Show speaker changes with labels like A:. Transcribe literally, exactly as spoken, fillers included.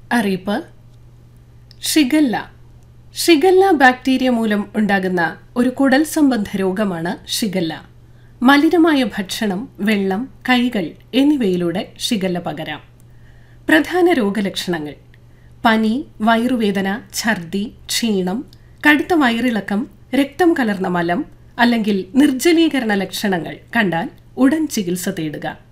A: അറിയിപ്പ്. Shigella shigella bacteria മൂലം ഉണ്ടാകുന്ന ഒരു കുടൽ സംബന്ധ രോഗമാണ് ഷിഗല്ല. മലിനമായ ഭക്ഷണം, വെള്ളം, കൈകൾ എന്നിവയിലൂടെ ഷിഗല്ല പകരാം. പ്രധാന രോഗലക്ഷണങ്ങൾ: പനി, വയറുവേദന, ഛർദി, ക്ഷീണം, കടുത്ത വയറിളക്കം, രക്തം കലർന്ന മലം അല്ലെങ്കിൽ നിർജ്ജലീകരണ ലക്ഷണങ്ങൾ കണ്ടാൽ ഉടൻ ചികിത്സ തേടുക.